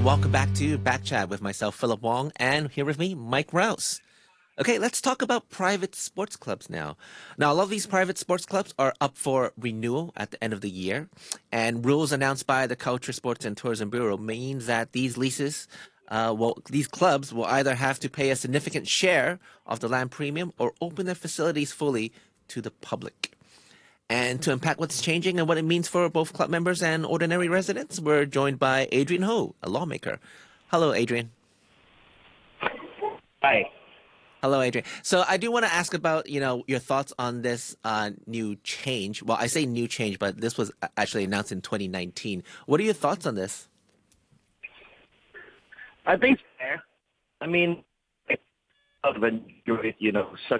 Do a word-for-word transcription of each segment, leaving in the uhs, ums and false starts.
welcome back to Back Chat with myself, Philip Wong, and here with me, Mike Rouse. Okay, let's talk about private sports clubs now. Now, a lot of these private sports clubs are up for renewal at the end of the year, and rules announced by the Culture, Sports, and Tourism Bureau means that these leases, uh, well, these clubs will either have to pay a significant share of the land premium or open their facilities fully to the public. And to unpack what's changing and what it means for both club members and ordinary residents, we're joined by Adrian Ho, a lawmaker. Hello, Adrian. Hi. Hello, Adrian. So I do want to ask about, you know, your thoughts on this uh, new change. Well, I say new change, but this was actually announced in twenty nineteen. What are your thoughts on this? I think it's fair. I mean, I've enjoyed, you know, such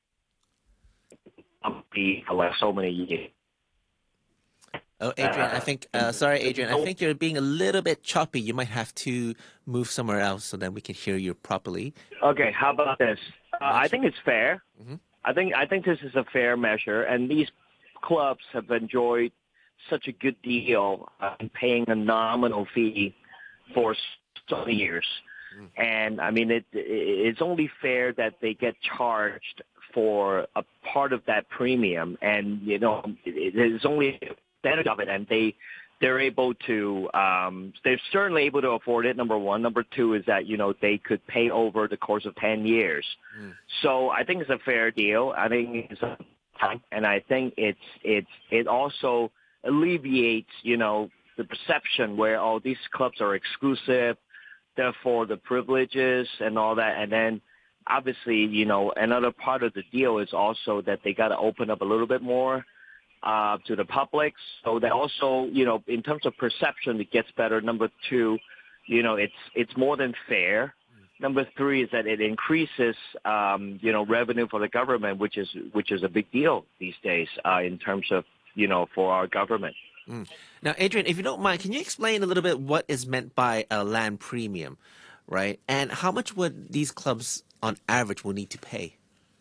company for like so many years. Oh, Adrian, I think, uh, sorry, Adrian, I think you're being a little bit choppy. You might have to move somewhere else so that we can hear you properly. Okay, how about this? Uh, I think it's fair. Mm-hmm. I think I think this is a fair measure, and these clubs have enjoyed such a good deal uh, in paying a nominal fee for so many years. Mm. And I mean, it, it it's only fair that they get charged for a part of that premium, and you know, it, it is only percentage of it, and they they're able to um they're certainly able to afford it. Number one. Number two is that, you know, they could pay over the course of ten years. Mm. So I think it's a fair deal. I think it's a time, and I think it's it's it also alleviates, you know, the perception where all oh, these clubs are exclusive, therefore the privileges and all that. And then obviously, you know, another part of the deal is also that they got to open up a little bit more uh, to the public. So that also, you know, in terms of perception, it gets better. Number two, you know, it's it's more than fair. Number three is that it increases, um, you know, revenue for the government, which is which is a big deal these days uh, in terms of, you know, for our government. Mm. Now, Adrian, if you don't mind, can you explain a little bit what is meant by a land premium, right? And how much would these clubs, on average, will need to pay?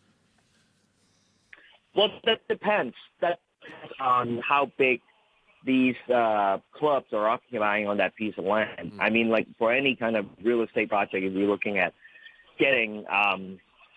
Well, that depends. That depends on how big these uh, clubs are occupying on that piece of land. Mm-hmm. I mean, like for any kind of real estate project, if you're looking at getting um,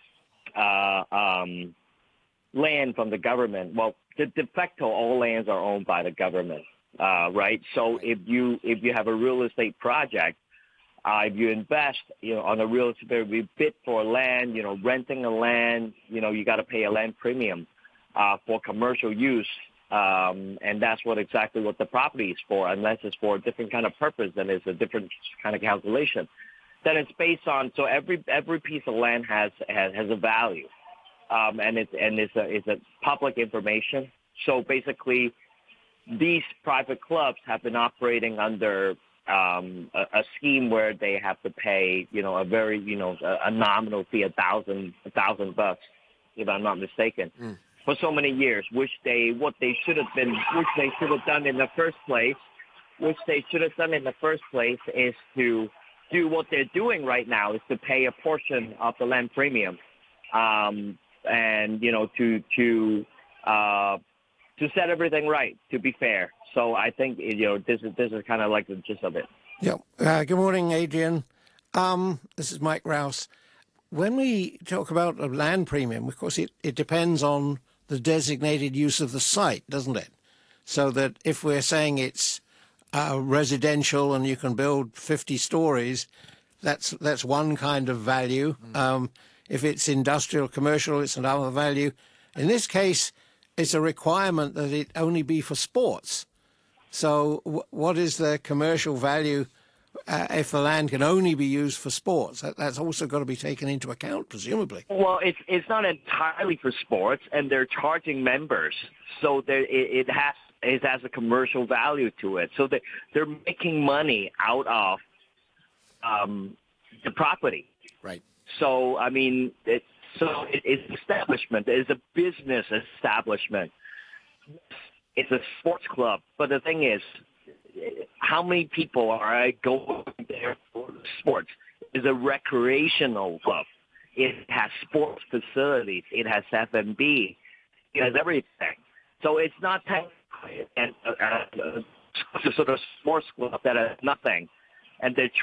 uh, um, land from the government, well, de, de facto, all lands are owned by the government, uh, right? So if you if you have a real estate project, uh, if you invest, you know, on a real estate, if you bid for land, you know, renting a land, you know, you got to pay a land premium uh, for commercial use. Um, and that's what exactly what the property is for, unless it's for a different kind of purpose, then it's a different kind of calculation. Then it's based on, so every every piece of land has has, has a value, um, and it's and it's a it's a public information. So basically, these private clubs have been operating under um, a, a scheme where they have to pay, you know, a very, you know, a, a nominal fee, a thousand a thousand bucks, if I'm not mistaken. Mm. For so many years, which they, what they should have been, which they should have done in the first place, which they should have done in the first place is to do what they're doing right now, is to pay a portion of the land premium, um, and you know, to to uh, to set everything right, to be fair. So I think, you know, this is this is kind of like the gist of it. Yeah. Uh, good morning, Adrian. Um, this is Mike Rouse. When we talk about a land premium, of course, it, it depends on the designated use of the site, doesn't it? So that if we're saying it's uh, residential and you can build fifty stories, that's that's one kind of value. Mm. Um, if it's industrial, commercial, it's another value. In this case, it's a requirement that it only be for sports. So w what is the commercial value uh, if the land can only be used for sports? That, that's also got to be taken into account, presumably. Well, it's it's not entirely for sports, and they're charging members, so there, it, it has it has a commercial value to it. So they they're making money out of um, the property. Right. So I mean, it's so it, it's establishment. It's a business establishment. It's a sports club, but the thing is, how many people are going there for sports? It's a recreational club. It has sports facilities. It has F and B. It has everything. So it's not technically a, a, a, a sort of sports club that has nothing, and they're